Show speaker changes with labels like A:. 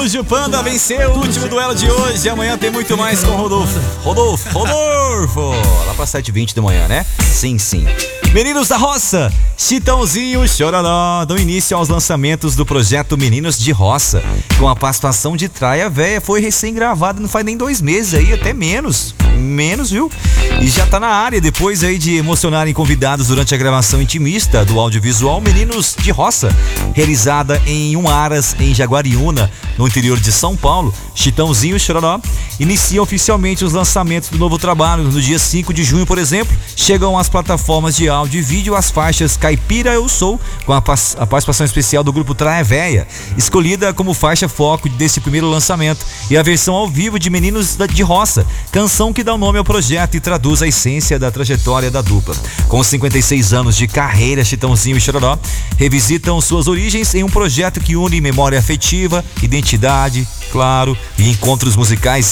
A: Araújo Panda venceu o último duelo de hoje. Amanhã tem muito mais com Rodolfo. Lá pra 7h20 da manhã, né? Sim. Meninos da Roça, Chitãozinho e Chororó dão início aos lançamentos do projeto Meninos de Roça. Com a participação de Traia Véia, foi recém-gravada, não faz nem 2 meses aí, até menos, viu? E já tá na área, depois aí de emocionarem convidados durante a gravação intimista do audiovisual Meninos de Roça, realizada em Umaras, em Jaguariúna, no interior de São Paulo. Chitãozinho e Chororó inicia oficialmente os lançamentos do novo trabalho. No dia 5 de junho, por exemplo, chegam às plataformas de áudio e vídeo as faixas Caipira Eu Sou, com a participação especial do grupo Traia Véia, escolhida como faixa foco desse primeiro lançamento, e a versão ao vivo de Meninos de Roça, canção que dá o nome ao projeto e traduz a essência da trajetória da dupla. Com 56 anos de carreira, Chitãozinho e Chororó revisitam suas origens em um projeto que une memória afetiva, identidade, claro, e encontros musicais